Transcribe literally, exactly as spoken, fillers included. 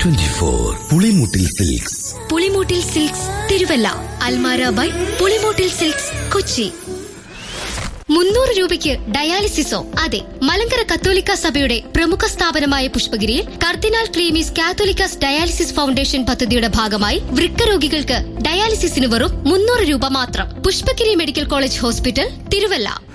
Twenty four Pulimoottil silks. Pulimoottil silks Thiruvalla. Almara by Pulimoottil silks Kochi. മുന്നൂറ് രൂപയ്ക്ക് ഡയാലിസിസോ? അതെ, മലങ്കര കത്തോലിക്ക സഭയുടെ പ്രമുഖ സ്ഥാപനമായ പുഷ്പഗിരിയിൽ കർദിനാൾ ക്ലീമീസ് കാത്തോലിക്കാസ് ഡയാലിസിസ് ഫൗണ്ടേഷൻ പദ്ധതിയുടെ ഭാഗമായി വൃക്ക രോഗികൾക്ക് ഡയാലിസിസിന് വെറും മുന്നൂറ് രൂപ മാത്രം. Pushpagiri medical college hospital, Thiruvalla.